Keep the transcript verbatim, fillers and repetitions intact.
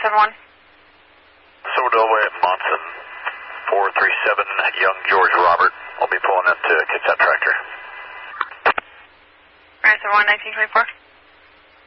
seven one. Silver Delaware at Monson, four three seven, Young George Robert. I'll be pulling into Kitsap Tractor. Alright, seven one, nineteen twenty-four.